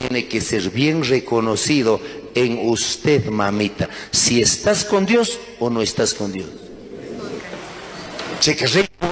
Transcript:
tiene que ser bien reconocido en usted, mamita, si estás con Dios o no estás con Dios. Cheque rico.